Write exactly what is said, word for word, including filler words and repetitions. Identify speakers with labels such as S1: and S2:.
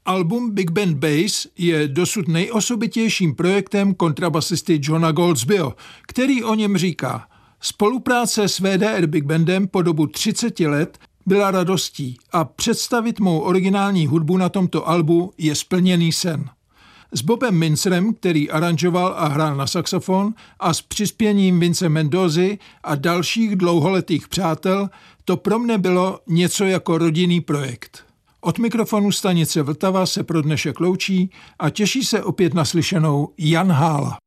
S1: Album Big Band Bass je dosud nejosobitějším projektem kontrabasisty Johna Goldsbyho, který o něm říká: spolupráce s V D R Big Bandem po dobu třicet let byla radostí a představit mou originální hudbu na tomto albu je splněný sen. S Bobem Mincerem, který aranžoval a hrál na saxofon, a s přispěním Vince Mendozy a dalších dlouholetých přátel to pro mne bylo něco jako rodinný projekt. Od mikrofonu stanice Vltava se pro dnešek loučí a těší se opět naslyšenou Jan Hála.